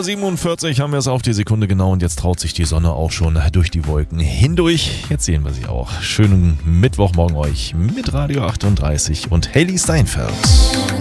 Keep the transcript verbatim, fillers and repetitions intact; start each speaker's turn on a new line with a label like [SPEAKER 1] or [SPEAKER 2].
[SPEAKER 1] Uhr siebenundvierzig haben wir es auf die Sekunde genau und jetzt traut sich die Sonne auch schon durch die Wolken hindurch. Jetzt sehen wir sie auch. Schönen Mittwochmorgen euch mit Radio achtunddreißig und Hailee Steinfeld.